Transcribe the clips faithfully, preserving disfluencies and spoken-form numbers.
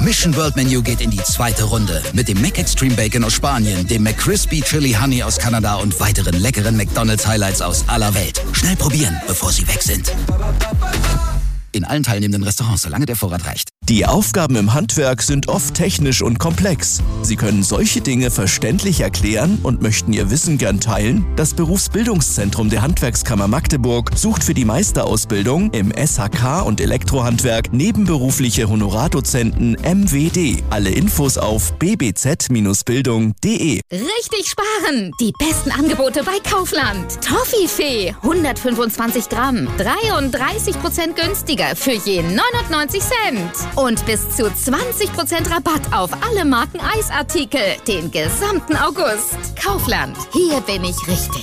Mission World Menu geht in die zweite Runde. Mit dem McExtreme Bacon aus Spanien, dem McCrispy Chili Honey aus Kanada und weiteren leckeren McDonald's Highlights aus aller Welt. Schnell probieren, bevor sie weg sind. In allen teilnehmenden Restaurants, solange der Vorrat reicht. Die Aufgaben im Handwerk sind oft technisch und komplex. Sie können solche Dinge verständlich erklären und möchten Ihr Wissen gern teilen? Das Berufsbildungszentrum der Handwerkskammer Magdeburg sucht für die Meisterausbildung im S H K und Elektrohandwerk nebenberufliche Honorardozenten M W D. Alle Infos auf b b z Bindestrich bildung punkt d e. Richtig sparen! Die besten Angebote bei Kaufland. Toffifee, hundertfünfundzwanzig Gramm, dreiunddreißig Prozent günstiger für je neunundneunzig Cent. Und bis zu zwanzig Prozent Rabatt auf alle Marken Eisartikel den gesamten August. Kaufland, hier bin ich richtig.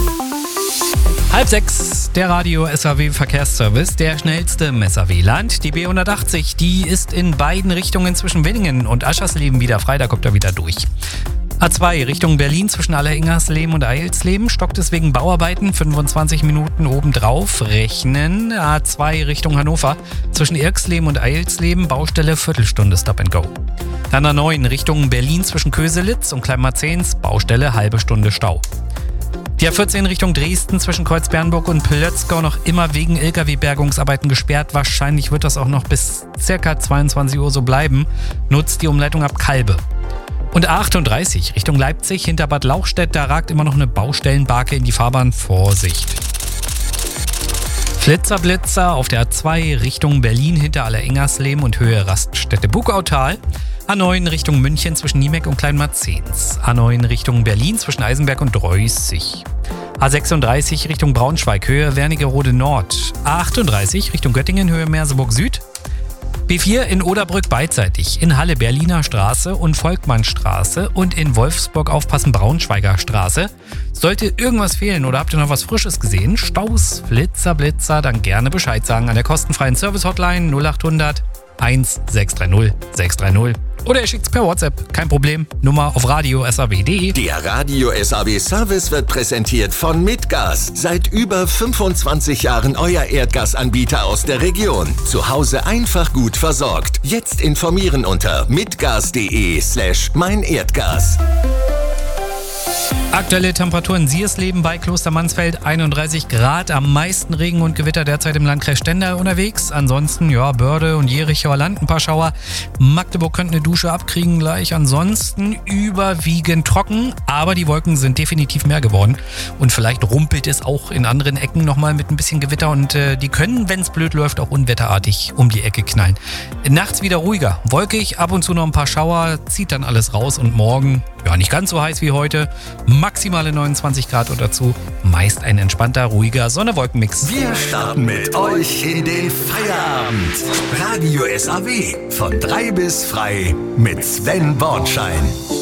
Halb sechs, der Radio S A W Verkehrsservice, der schnellste im S A W-Land. Die B hundertachtzig, die ist in beiden Richtungen zwischen Winningen und Aschersleben wieder frei, da kommt er wieder durch. A zwei Richtung Berlin zwischen Alleringersleben und Eilsleben stockt es wegen Bauarbeiten, fünfundzwanzig Minuten obendrauf rechnen. A zwei Richtung Hannover zwischen Irksleben und Eilsleben, Baustelle Viertelstunde Stop and Go. Dann A neun Richtung Berlin zwischen Köselitz und Kleinmarzens, Baustelle halbe Stunde Stau. Die A vierzehn Richtung Dresden zwischen Kreuzbernburg und Plötzgau noch immer wegen L K W-Bergungsarbeiten gesperrt. Wahrscheinlich wird das auch noch bis ca. zweiundzwanzig Uhr so bleiben. Nutzt die Umleitung ab Kalbe. Und A achtunddreißig Richtung Leipzig hinter Bad Lauchstädt, da ragt immer noch eine Baustellenbarke in die Fahrbahn. Vorsicht! Flitzerblitzer auf der A zwei Richtung Berlin hinter Alleringersleben und Höhe Raststätte Bugautal. A neun Richtung München zwischen Niemeck und Kleinmarzens. A neun Richtung Berlin zwischen Eisenberg und Dreußig. A sechsunddreißig Richtung Braunschweig, Höhe Wernigerode Nord. A achtunddreißig Richtung Göttingen, Höhe Merseburg Süd. B vier in Oderbrück beidseitig, in Halle Berliner Straße und Volkmannstraße und in Wolfsburg aufpassen Braunschweiger Straße. Sollte irgendwas fehlen oder habt ihr noch was Frisches gesehen? Staus, Flitzer, Blitzer, dann gerne Bescheid sagen an der kostenfreien Service-Hotline null achthundert eins sechs drei null sechs drei null. Oder ihr schickt's per WhatsApp, kein Problem. Nummer auf radio punkt s a w punkt d e. Der Radio S A W Service wird präsentiert von Mitgas. Seit über fünfundzwanzig Jahren euer Erdgasanbieter aus der Region. Zu Hause einfach gut versorgt. Jetzt informieren unter mitgas.de slash mein Erdgas. Aktuelle Temperaturen Siersleben bei Kloster Mansfeld einunddreißig Grad, am meisten Regen und Gewitter derzeit im Landkreis Stendal unterwegs. Ansonsten, ja, Börde und Jerichoer Land ein paar Schauer. Magdeburg könnte eine Dusche abkriegen gleich. Ansonsten überwiegend trocken, aber die Wolken sind definitiv mehr geworden. Und vielleicht rumpelt es auch in anderen Ecken nochmal mit ein bisschen Gewitter und äh, die können, wenn es blöd läuft, auch unwetterartig um die Ecke knallen. Nachts wieder ruhiger, wolkig, ab und zu noch ein paar Schauer, zieht dann alles raus und morgen, ja, nicht ganz so heiß wie heute. Maximale neunundzwanzig Grad oder dazu. Meist ein entspannter, ruhiger Sonne-Wolken-Mix. Wir starten mit euch in den Feierabend. Radio S A W. Von drei bis frei mit Sven Bornschein.